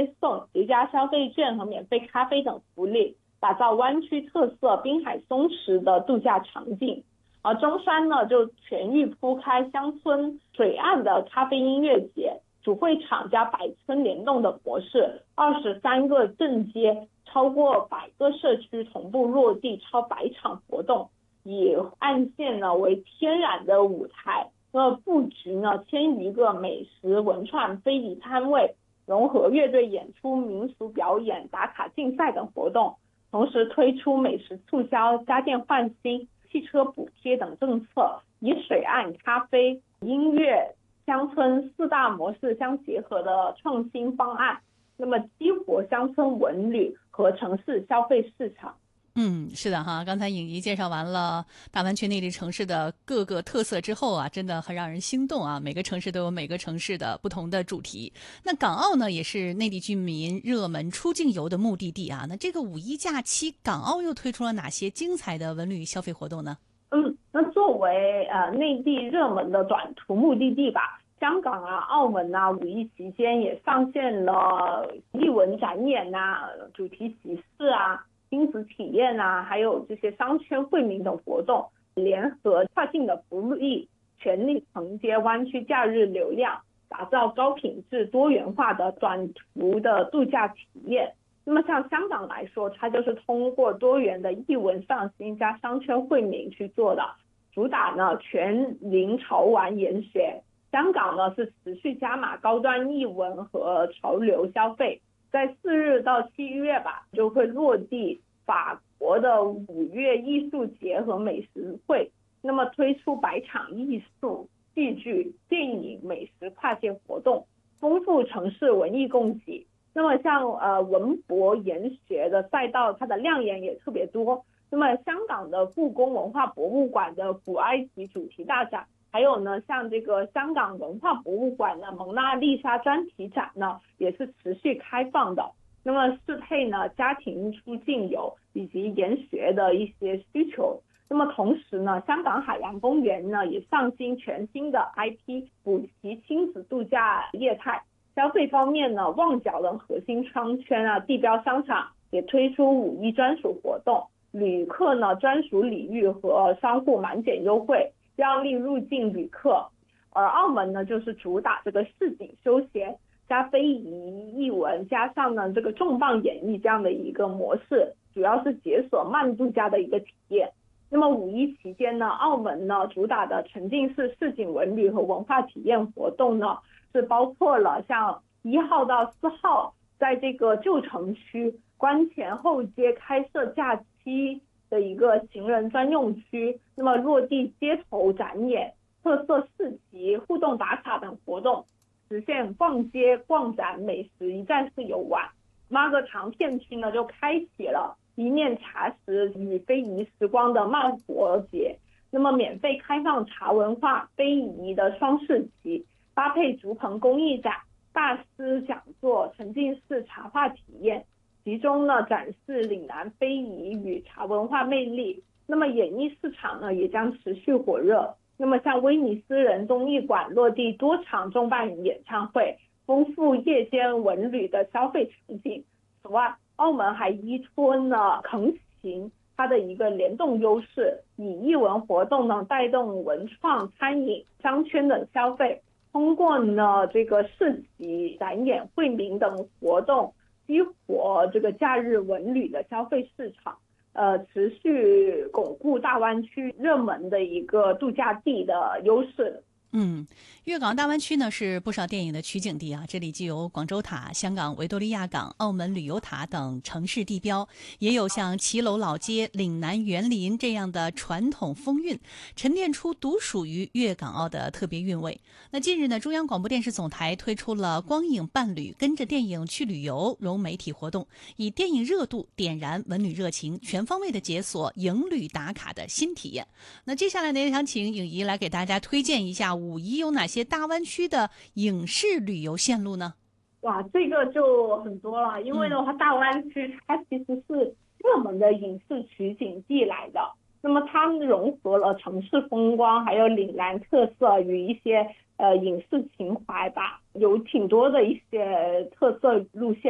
接送、叠加消费券和免费咖啡等福利，打造湾区特色滨海松弛的度假场景。而中山呢就全域铺开乡村水岸的咖啡音乐节，主会场加百村联动的模式，23个镇街，超过100个社区同步落地超100场活动，以岸线呢为天然的舞台，布局呢1000余个美食文创非遗摊位，融合乐队演出、民俗表演、打卡竞赛等活动，同时推出美食促销、家电换新、汽车补贴等政策，以水岸、咖啡、音乐、乡村4大模式相结合的创新方案，那么激活乡村文旅和城市消费市场。 是的哈，刚才颖怡介绍完了大湾区内地城市的各个特色之后啊，真的很让人心动啊！每个城市都有每个城市的不同的主题。那港澳呢，也是内地居民热门出境游的目的地啊。那这个5·1假期，港澳又推出了哪些精彩的文旅消费活动呢？ 那作为内地热门的短途目的地吧，香港啊、澳门啊，5·1期间也上线了艺文展演啊、主题集市啊、亲子体验啊，还有这些商圈惠民等活动，联合跨境的福利，全力承接湾区假日流量，打造高品质多元化的短途的度假体验。那么像香港来说，它就是通过多元的艺文上新加商圈惠民去做的，主打呢全龄潮玩研学。香港呢是持续加码高端艺文和潮流消费，在4日到7月吧，就会落地法国的5月艺术节和美食会，那么推出100场艺术、戏剧、电影、美食跨界活动，丰富城市文艺供给。那么像文博研学的赛道，它的亮眼也特别多。那么香港的故宫文化博物馆的古埃及主题大展，还有呢像这个香港文化博物馆的蒙娜丽莎专题展呢，也是持续开放的。那么适配呢家庭出境游以及研学的一些需求。那么同时呢，香港海洋公园呢也上新全新的 IP 补齐亲子度假业态。消费方面呢，旺角的核心商圈啊，地标商场也推出5·1专属活动，旅客呢专属礼遇和商户满减优惠，让利入境旅客。而澳门呢，就是主打这个市井休闲加非遗艺文，加上呢这个重磅演绎这样的一个模式，主要是解锁慢度假的一个体验。那么5·1期间呢，澳门呢主打的沉浸式市井文旅和文化体验活动呢，是包括了像1号到4号在这个旧城区关前后街开设假期的一个行人专用区，那么落地街头展演、特色市集、互动打卡等活动，实现逛街、逛展、美食一站式游玩。妈个长片区呢就开启了一面茶食与非遗时光的慢活节，那么免费开放茶文化、非遗的双市集，搭配竹棚工艺展、大师讲座、沉浸式茶话体验，集中呢展示岭南非遗与茶文化魅力。那么演艺市场呢也将持续火热，那么像威尼斯人综艺馆落地多场重磅演唱会，丰富夜间文旅的消费场景。此外，澳门还依托呢横琴它的一个联动优势，以艺文活动呢带动文创、餐饮、商圈的消费，通过呢这个市集、展演、惠民等活动，激活这个假日文旅的消费市场，持续巩固大湾区热门的一个度假地的优势。 粤港大湾区呢是不少电影的取景地啊，这里既有广州塔、香港维多利亚港、澳门旅游塔等城市地标，也有像骑楼老街、岭南园林这样的传统风韵，沉淀出独属于粤港澳的特别韵味。那近日呢，中央广播电视总台推出了光影伴侣跟着电影去旅游融媒体活动，以电影热度点燃文旅热情，全方位的解锁影旅打卡的新体验。那接下来呢，也想请颖怡来给大家推荐一下5·1有哪些大湾区的影视旅游线路呢？ 哇，这个就很多了，因为的话，大湾区它其实是热门的影视取景地来的。那么它融合了城市风光，还有岭南特色与一些影视情怀吧，有挺多的一些特色路线。